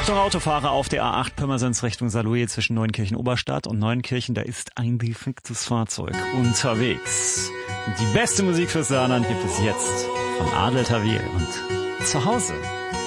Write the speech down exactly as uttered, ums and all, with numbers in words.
Achtung Autofahrer auf der A acht Pirmasens Richtung Saarlouis zwischen Neunkirchen-Oberstadt und Neunkirchen. Da ist ein defektes Fahrzeug unterwegs. Die beste Musik fürs Saarland gibt es jetzt von Adel Tawil und zu Hause